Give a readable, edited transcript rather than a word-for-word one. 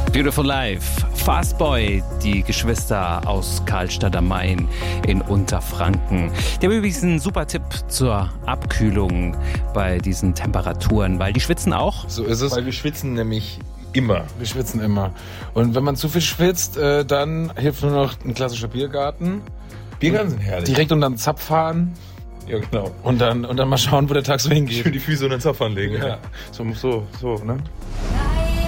Beautiful Life, Fastboy, die Geschwister aus Karlstadt am Main in Unterfranken. Die haben übrigens einen super Tipp zur Abkühlung bei diesen Temperaturen, weil die schwitzen auch. So ist es. Weil wir schwitzen nämlich immer. Wir schwitzen immer. Und wenn man zu viel schwitzt, dann hilft nur noch ein klassischer Biergarten. Biergarten sind herrlich. Direkt unter den Zapf fahren. Ja, genau. Und dann mal schauen, wo der Tag so hingeht. Schön die Füße unter den Zapf anlegen. Ja. So, ne?